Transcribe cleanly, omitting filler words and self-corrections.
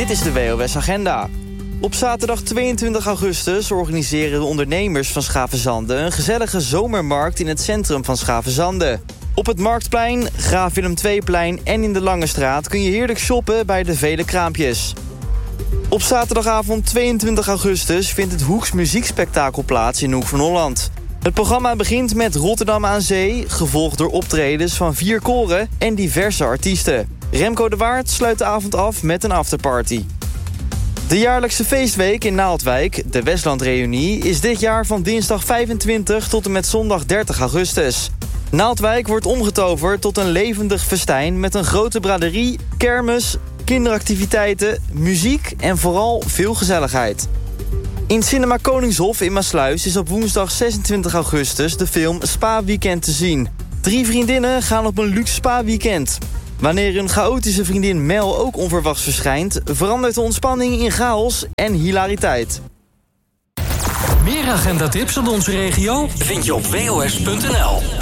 Dit is de WOS Agenda. Op zaterdag 22 augustus organiseren de ondernemers van Schavenzande een gezellige zomermarkt in het centrum van Schavenzande. Op het Marktplein, Graaf Willem II-plein en in de Lange Straat kun je heerlijk shoppen bij de vele kraampjes. Op zaterdagavond 22 augustus vindt het Hoeks Muziekspektakel plaats in Hoek van Holland. Het programma begint met Rotterdam aan Zee, gevolgd door optredens van 4 koren en diverse artiesten. Remco de Waard sluit de avond af met een afterparty. De jaarlijkse feestweek in Naaldwijk, de Westlandreunie, is dit jaar van dinsdag 25 tot en met zondag 30 augustus. Naaldwijk wordt omgetoverd tot een levendig festijn met een grote braderie, kermis, kinderactiviteiten, muziek en vooral veel gezelligheid. In Cinema Koningshof in Maassluis is op woensdag 26 augustus de film Spa Weekend te zien. 3 vriendinnen gaan op een luxe spa-weekend. Wanneer een chaotische vriendin Mel ook onverwachts verschijnt, verandert de ontspanning in chaos en hilariteit. Meer agendatips uit onze regio vind je op wos.nl.